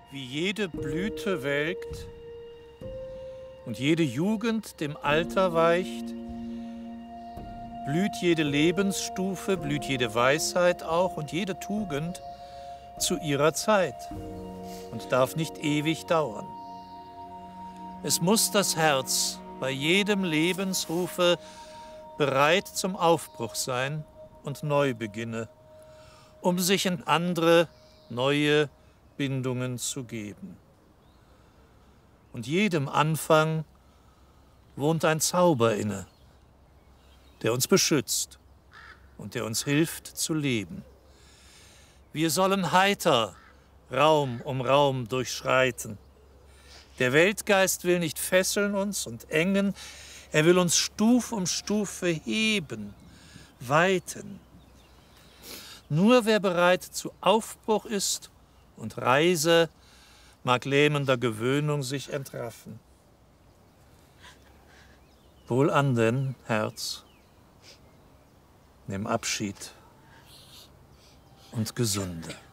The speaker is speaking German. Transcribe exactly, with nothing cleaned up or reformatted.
Wie jede Blüte welkt und jede Jugend dem Alter weicht, blüht jede Lebensstufe, blüht jede Weisheit auch und jede Tugend zu ihrer Zeit und darf nicht ewig dauern. Es muss das Herz bei jedem Lebensrufe bereit zum Aufbruch sein und Neubeginne, um sich in andere, neue Bindungen zu geben. Und jedem Anfang wohnt ein Zauber inne, der uns beschützt und der uns hilft zu leben. Wir sollen heiter Raum um Raum durchschreiten. Der Weltgeist will nicht fesseln uns und engen, er will uns Stuf um Stufe heben, weiten. Nur wer bereit zu Aufbruch ist und Reise, mag lähmender Gewöhnung sich entraffen. Wohlan denn, Herz, nimm Abschied und gesunde.